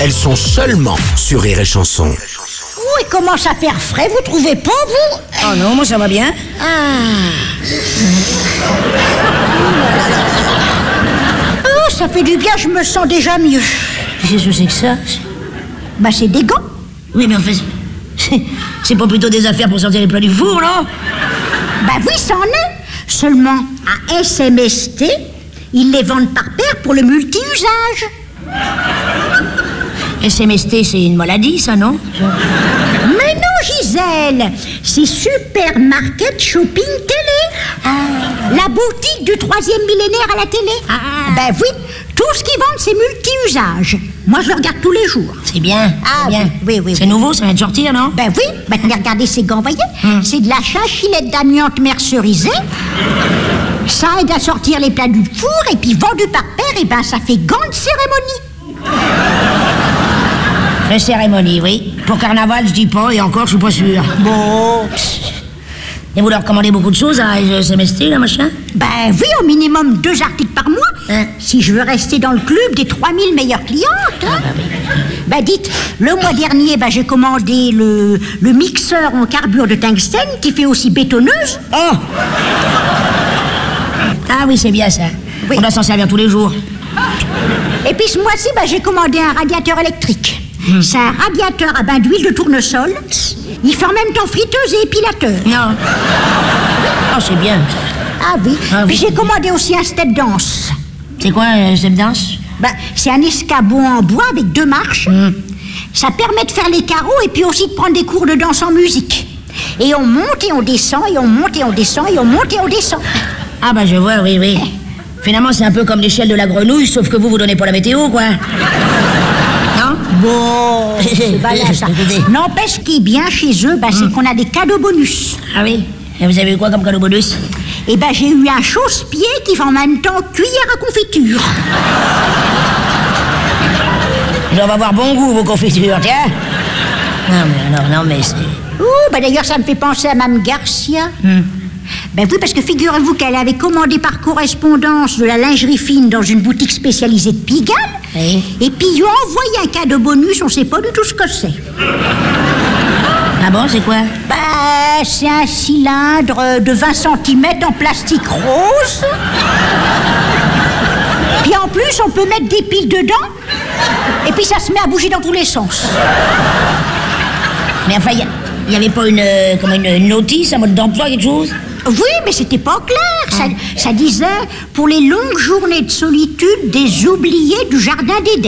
elles sont seulement sur Rire et Chanson. Oui, commence à faire frais, vous trouvez pas, vous? Oh non, moi ça va bien. Oh, ça fait du bien, je me sens déjà mieux. Qu'est-ce que c'est que ça? Bah, c'est des gants. Oui, mais en fait, c'est pas plutôt des affaires pour sortir les plats du four, non? Bah oui, ça en est. Seulement, à SMST, ils les vendent par paire pour le multi-usage. SMST, c'est une maladie, ça, non? Mais non, Gisèle, c'est Supermarket Shopping Télé. La boutique du 3e millénaire à la télé. Ben oui, tout ce qu'ils vendent, c'est multi-usage. Moi, je le regarde tous les jours. C'est bien, c'est bien. Oui. C'est nouveau, ça vient de sortir, non? Ben oui, mais regardez ces gants, voyez. C'est de la chachilette d'amiante mercerisée. Ça aide à sortir les plats du four, et puis vendu par paire, et ben ça fait gants de cérémonie. De cérémonie, oui. Pour carnaval, je dis pas, et encore, je suis pas sûr. Bon. Et vous leur commandez beaucoup de choses à SMST, là, machin? Ben oui, au minimum 2 articles par mois. Si je veux rester dans le club des 3000 meilleures clientes. Ben dites, le mois dernier, j'ai commandé le mixeur en carbure de tungstène qui fait aussi bétonneuse. Oh! Ah oui, c'est bien ça. Oui. On doit s'en servir tous les jours. Et puis ce mois-ci, j'ai commandé un radiateur électrique. C'est un radiateur à bain d'huile de tournesol. Il fait en même temps friteuse et épilateur. Non. Oh, c'est bien. Ah oui. Puis oui. j'ai commandé aussi un step dance. C'est quoi, step dance? C'est un escabeau en bois avec 2 marches. Ça permet de faire les carreaux et puis aussi de prendre des cours de danse en musique. Et on monte et on descend, et on monte et on descend, et on monte et on descend. Ah je vois, oui. Finalement, c'est un peu comme l'échelle de la grenouille, sauf que vous donnez pas la météo, quoi. Non? Bon, c'est balade, ça. N'empêche, ce qui est bien chez eux, c'est qu'on a des cadeaux bonus. Ah oui? Et vous avez eu quoi comme cadeau bonus? Eh j'ai eu un chausse-pied qui fait en même temps cuillère à confiture. Ils doivent avoir bon goût, vos confitures, tiens. Non, mais c'est... Ouh, d'ailleurs, ça me fait penser à Mme Garcia. Oui, parce que figurez-vous qu'elle avait commandé par correspondance de la lingerie fine dans une boutique spécialisée de Pigalle. Oui. Et puis, ils lui ont envoyé un cadeau bonus, on sait pas du tout ce que c'est. Ah bon, c'est quoi? C'est un cylindre de 20 cm en plastique rose. Puis en plus, on peut mettre des piles dedans. Et puis ça se met à bouger dans tous les sens. Mais enfin, il n'y avait pas une notice, un mode d'emploi, quelque chose? Oui, mais c'était pas clair. Ça disait « Pour les longues journées de solitude des oubliés du jardin d'Éden ».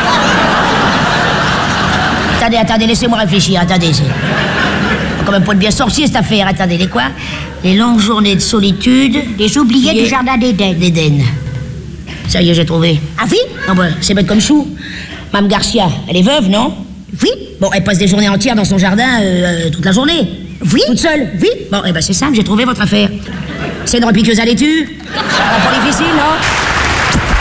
Attendez, laissez-moi réfléchir, attendez. C'est quand même pas de bien sorcier, cette affaire. Attendez, les quoi? Les longues journées de solitude... Des oubliés du jardin d'Éden. Ça y est, j'ai trouvé. Ah oui? Non, c'est bête comme chou. Mme Garcia, elle est veuve, non? Oui. Bon, elle passe des journées entières dans son jardin, toute la journée. Oui. Toute seule? Oui. Bon, c'est simple, j'ai trouvé votre affaire. C'est une repiqueuse à laitue. Pas difficile, non?